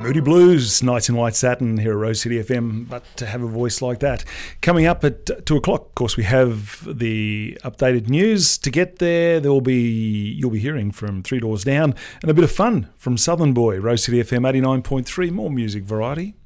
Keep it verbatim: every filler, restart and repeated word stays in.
Moody Blues, Nights in White Satin here at Rose City F M, but to have a voice like that. Coming up at two o'clock, of course, we have the updated news. To get there, there will be you'll be hearing from Three Doors Down and a bit of fun from Southern Boy. Rose City F M eighty-nine point three, more music variety.